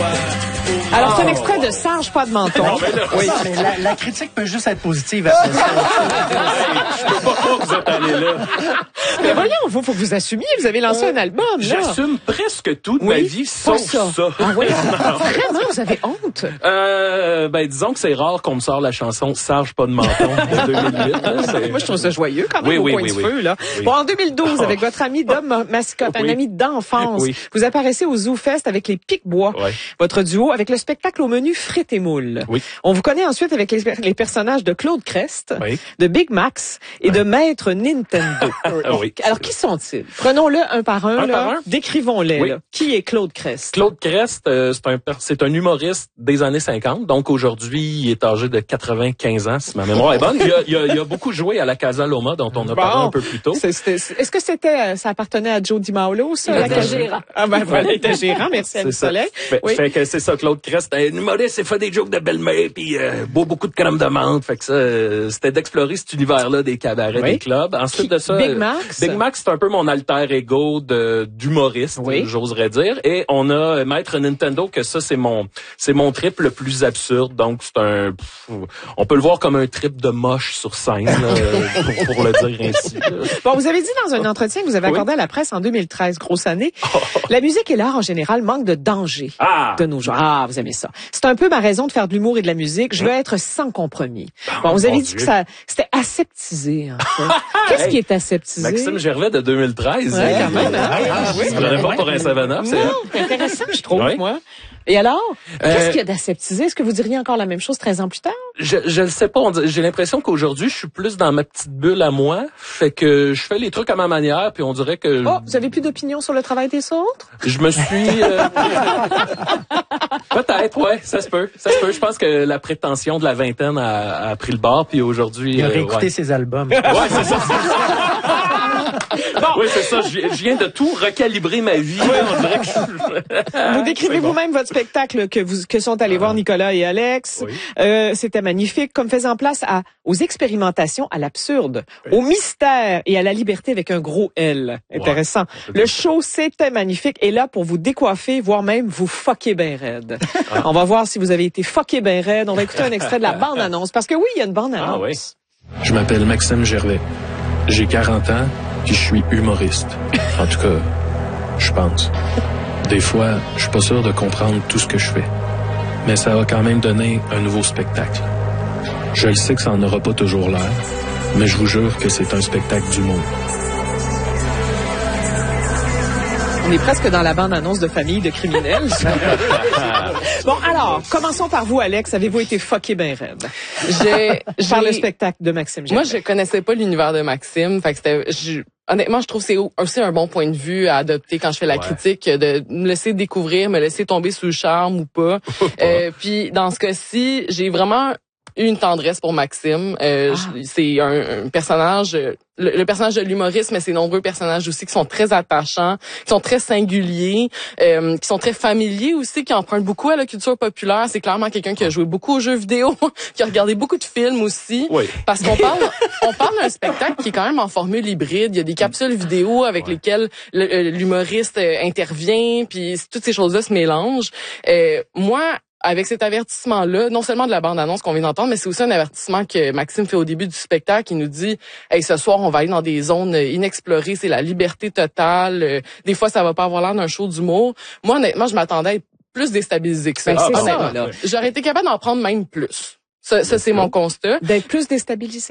Alors, c'est un extrait de Serge Pas de menton. Oui. Mais la critique peut juste être positive après ça. Je peux pas croire que vous êtes allé là. Mais voyons, faut que vous assumiez, vous avez lancé un album, là. J'assume presque tout de ma vie, sauf ça. Ah oui? Vraiment, vous avez honte? Disons que c'est rare qu'on me sorte la chanson Serge Pas de menton de 2008. Moi, je trouve ça joyeux quand même, au coin du feu, là. Oui. Bon, en 2012, avec votre ami Dom Mascotte, un ami d'enfance, vous apparaissez au Zoo Fest avec les Pic-Bois, votre duo, avec le spectacle au menu frites et moules. Oui. On vous connaît ensuite avec les personnages de Claude Crest, de Big Max et de Maître Nintendo. Alors, qui sont-ils? Prenons-le un par un. Décrivons-les. Là. Qui est Claude Crest? Claude Crest, c'est un humoriste des années 50. Donc, aujourd'hui, il est âgé de 95 ans, si ma mémoire est bonne. Il a beaucoup joué à la Casa Loma, dont on a parlé un peu plus tôt. Est-ce que ça appartenait à Joe DiMaolo, ça? Il était gérant. Ah ben voilà, il était gérant, merci Annie Soleil. Fait que c'est ça, Claude Crest. Un humoriste, il fait des jokes de belle-mère, puis boit beaucoup de crème de menthe. Fait que ça, c'était d'explorer cet univers-là des cabarets, des clubs. Ensuite de ça, Big Max, c'est un peu mon alter ego d'humoriste, j'oserais dire. Et on a Maître Nintendo, que ça, c'est mon trip le plus absurde. Donc, on peut le voir comme un trip de moche sur scène, là, pour le dire ainsi. Bon, vous avez dit dans un entretien que vous avez accordé à la presse en 2013, grosse année, la musique et l'art en général manquent de danger de nos jours. Ah, vous aimez ça. C'est un peu ma raison de faire de l'humour et de la musique. Je veux être sans compromis. Bon, vous avez dit que c'était aseptisé, en fait. Qu'est-ce qui est aseptisé? Maxime Gervais de 2013. Ouais, quand même. Je prenais pas pour un 7-up, c'est intéressant, je trouve, moi. Et alors, qu'est-ce qu'il y a d'aseptisé? Est-ce que vous diriez encore la même chose 13 ans plus tard? Je le sais pas. J'ai l'impression qu'aujourd'hui, je suis plus dans ma petite bulle à moi. Fait que je fais les trucs à ma manière, puis on dirait que... Oh, vous avez plus d'opinion sur le travail des autres? Je me suis... Peut-être, ouais, ça se peut. Je pense que la prétention de la vingtaine a pris le bord, puis aujourd'hui... Il a réécouté ses albums. Ouais, c'est ça. Oui, c'est ça. Je viens de tout recalibrer ma vie. On dirait que vous décrivez vous-même votre spectacle que sont allés voir Nicolas et Alex. C'était magnifique, comme faisant place aux expérimentations, à l'absurde, au mystère et à la liberté avec un gros L. Intéressant. Le show, c'était magnifique. Et là, pour vous décoiffer, voire même vous fucker ben raide. On va voir si vous avez été fucké ben raide. On va écouter un extrait de la bande-annonce. Parce que oui, il y a une bande-annonce. Je m'appelle Maxime Gervais. J'ai 40 ans, puis je suis humoriste. En tout cas, je pense. Des fois, je suis pas sûr de comprendre tout ce que je fais. Mais ça va quand même donner un nouveau spectacle. Je le sais que ça en aura pas toujours l'air, mais je vous jure que c'est un spectacle d'humour. On est presque dans la bande-annonce de Famille de criminels. Bon, alors, commençons par vous, Alex. Avez-vous été fucké ben raide? Par le spectacle de Maxime Gervais. Moi, je connaissais pas l'univers de Maxime. Fait que honnêtement, je trouve que c'est aussi un bon point de vue à adopter quand je fais la critique, de me laisser découvrir, me laisser tomber sous le charme ou pas. Puis, dans ce cas-ci, j'ai vraiment eu une tendresse pour Maxime. C'est un personnage... Le personnage de l'humoriste, mais c'est nombreux personnages aussi qui sont très attachants, qui sont très singuliers, qui sont très familiers aussi, qui empruntent beaucoup à la culture populaire. C'est clairement quelqu'un qui a joué beaucoup aux jeux vidéo, qui a regardé beaucoup de films aussi. Parce qu'on parle d'un spectacle qui est quand même en formule hybride. Il y a des capsules vidéo avec lesquelles l'humoriste intervient, puis toutes ces choses-là se mélangent. Moi, avec cet avertissement-là, non seulement de la bande-annonce qu'on vient d'entendre, mais c'est aussi un avertissement que Maxime fait au début du spectacle. Il nous dit, hey, ce soir, on va aller dans des zones inexplorées, c'est la liberté totale. Des fois, ça va pas avoir l'air d'un show d'humour. Moi, honnêtement, je m'attendais à être plus déstabilisé que ça. C'est ça, là. J'aurais été capable d'en prendre même plus. Ça c'est mon constat. D'être plus déstabilisé?